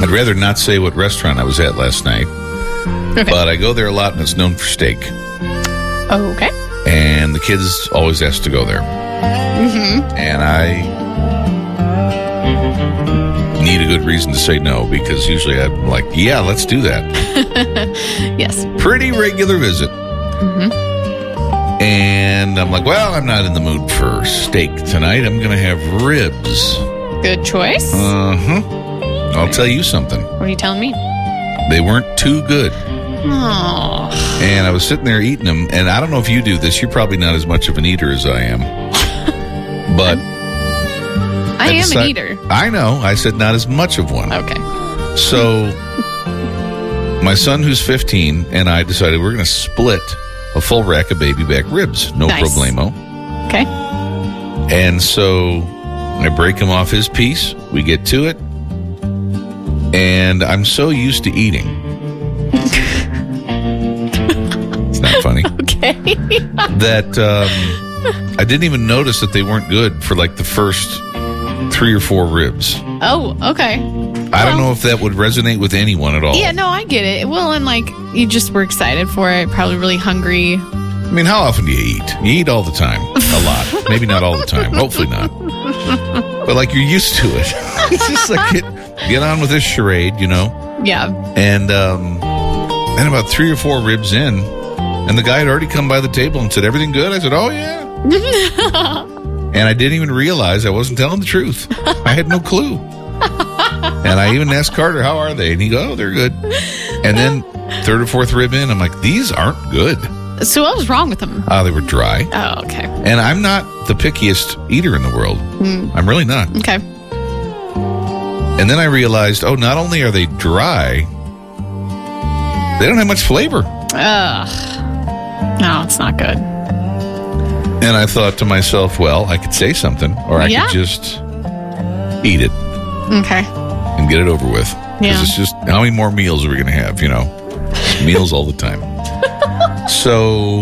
I'd rather not say what restaurant I was at last night. Okay. But I go there a lot, and it's known for steak. Okay. And the kids always ask to go there. And I need a good reason to say no, because usually I'm like, yeah, let's do that. Yes. Pretty regular visit. And I'm like, well, I'm not in the mood for steak tonight. I'm going to have ribs. Good choice. I'll tell you something. What are you telling me? They weren't too good. Oh. And I was sitting there eating them, and I don't know if you do this. You're probably not as much of an eater as I am. But I am an eater. I know. I said not as much of one. Okay. So my son, who's 15, and I decided we're going to split a full rack of baby back ribs. No problemo. Okay. And so I break him off his piece. We get to it. And I'm so used to eating. It's not funny. Okay. That I didn't even notice that they weren't good for like the first 3 or 4 ribs. Oh, okay. I don't know if that would resonate with anyone at all. Yeah, no, I get it. Well, and like you just were excited for it, probably really hungry. I mean, how often do you eat? You eat all the time. A lot. Maybe not all the time. Hopefully not. But like you're used to it. It's just like get on with this charade, you know? Yeah. And then about 3 or 4 ribs in, and the guy had already come by the table and said, everything good? I said, oh, yeah. And I didn't even realize I wasn't telling the truth. I had no clue. And I even asked Carter, how are they? And he goes, oh, they're good. And then 3rd or 4th rib in, I'm like, these aren't good. So what was wrong with them? They were dry. Oh, okay. And I'm not the pickiest eater in the world. I'm really not. Okay. And then I realized, not only are they dry, they don't have much flavor. Ugh. No, it's not good. And I thought to myself, well, I could say something, or I could just eat it. Okay. And get it over with. Yeah. It's just, how many more meals are we going to have, you know? Meals all the time. So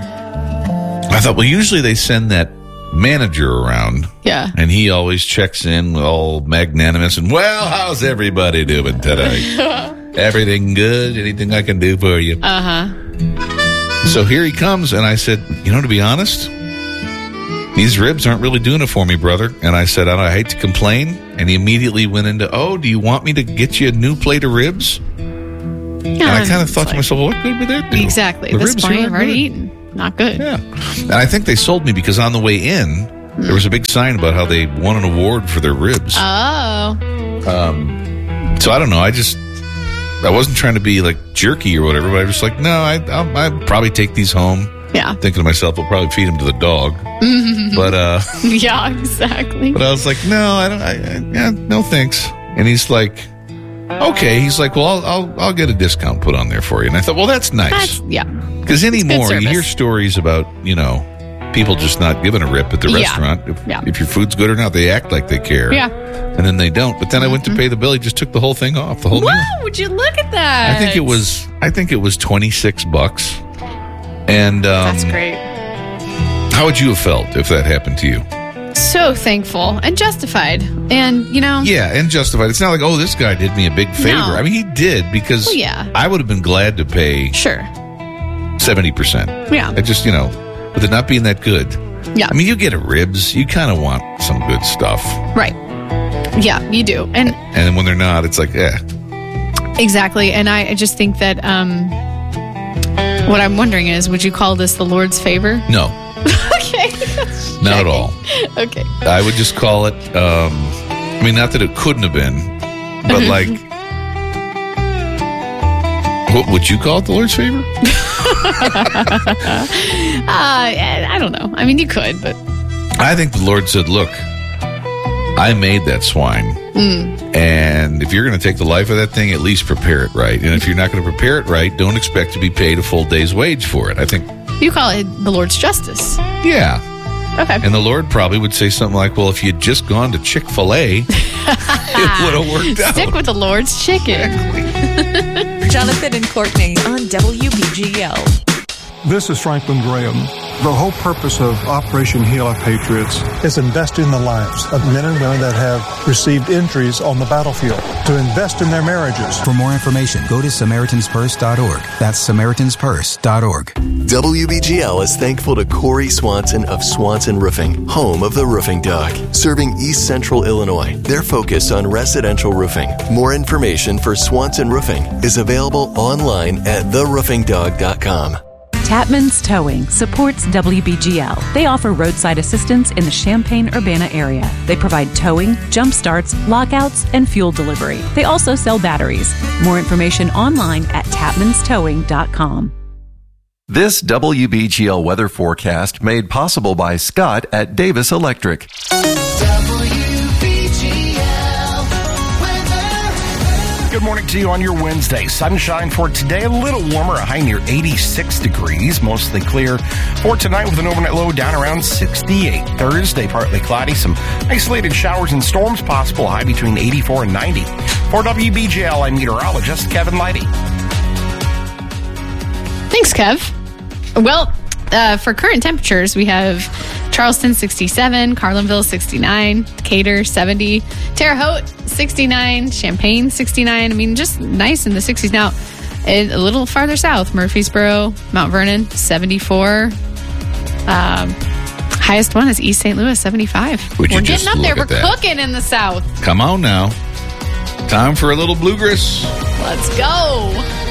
I thought, well, usually they send that manager around. Yeah. And he always checks in all magnanimous and, well, how's everybody doing today? Everything good? Anything I can do for you? Uh-huh. So here he comes, and I said, to be honest, these ribs aren't really doing it for me, brother. And I said, I hate to complain. And he immediately went into, do you want me to get you a new plate of ribs? And I kind of thought to myself, well, what good would that do? Exactly. At this point, I've already eaten. Not good. Yeah. And I think they sold me because on the way in, there was a big sign about how they won an award for their ribs. Oh. So I don't know. I wasn't trying to be like jerky or whatever, but I was just like, no, I'll probably take these home. Yeah. Thinking to myself, I'll probably feed them to the dog. But yeah, exactly. But I was like, no, I don't. No thanks. And he's like, okay. He's like, well, I'll get a discount put on there for you. And I thought, well, that's nice. Because anymore, you hear stories about people just not giving a rip at the restaurant if your food's good or not. They act like they care. Yeah. And then they don't. But then I went to pay the bill. He just took the whole thing off. The whole meal. Would you look at that? I think it was $26. And that's great. How would you have felt if that happened to you? So thankful and justified. And, Yeah, and justified. It's not like, this guy did me a big favor. No. I mean, he did because I would have been glad to pay 70%. Yeah. I just, with it not being that good. Yeah. I mean, you get a ribs. You kind of want some good stuff. Right. Yeah, you do. And then when they're not, it's like, Exactly. And I just think that what I'm wondering is, would you call this the Lord's favor? No. Okay. Not at all. Okay. I would just call it, not that it couldn't have been, but like, what would you call it, the Lord's favor? I don't know. I mean, you could, but. I think the Lord said, look, I made that swine. And if you're going to take the life of that thing, at least prepare it right. And if you're not going to prepare it right, don't expect to be paid a full day's wage for it. I think. You call it the Lord's justice. Yeah. Okay. And the Lord probably would say something like, well, if you'd just gone to Chick-fil-A, it would have worked out. Stick with the Lord's chicken. Jonathan and Courtney on WBGL. This is Franklin Graham. The whole purpose of Operation Heal Our Patriots is invest in the lives of men and women that have received injuries on the battlefield, to invest in their marriages. For more information, go to SamaritansPurse.org. That's SamaritansPurse.org. WBGL is thankful to Corey Swanson of Swanson Roofing, home of the Roofing Dog, serving East Central Illinois. Their focus on residential roofing. More information for Swanson Roofing is available online at theroofingdog.com. Tapman's Towing supports WBGL. They offer roadside assistance in the Champaign-Urbana area. They provide towing, jump starts, lockouts, and fuel delivery. They also sell batteries. More information online at tapmanstowing.com. This WBGL weather forecast made possible by Scott at Davis Electric. Good morning to you on your Wednesday. Sunshine for today, a little warmer, a high near 86 degrees, mostly clear. For tonight with an overnight low down around 68. Thursday, partly cloudy, some isolated showers and storms possible, high between 84 and 90. For WBGL, I'm meteorologist Kevin Leidy. Thanks, Kev. Well, for current temperatures, we have Charleston 67, Carlinville 69, Decatur 70, Terre Haute 69, Champaign 69. I mean, just nice in the 60s. Now, a little farther south, Murfreesboro, Mount Vernon 74. Highest one is East St. Louis 75. Would you We're just getting up there. look We're at that? cooking in the south. Come on now. Time for a little bluegrass. Let's go.